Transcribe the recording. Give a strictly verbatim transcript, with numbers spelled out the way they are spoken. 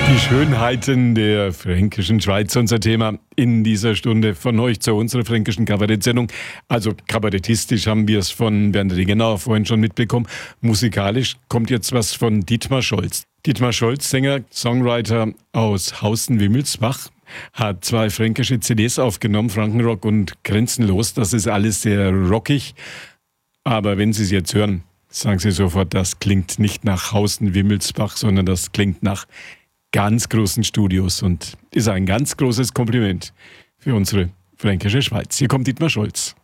Die Schönheiten der fränkischen Schweiz, unser Thema in dieser Stunde von euch zu unserer fränkischen Kabarett-Sendung. Also kabarettistisch haben wir es von Bernd Regenauer vorhin schon mitbekommen. Musikalisch kommt jetzt was von Dietmar Scholz. Dietmar Scholz, Sänger, Songwriter aus Hausen-Wimmelsbach, hat zwei fränkische C Ds aufgenommen, Frankenrock und Grenzenlos. Das ist alles sehr rockig. Aber wenn Sie es jetzt hören, sagen Sie sofort, das klingt nicht nach Hausen-Wimmelsbach, sondern das klingt nach ganz großen Studios und ist ein ganz großes Kompliment für unsere fränkische Schweiz. Hier kommt Dietmar Scholz.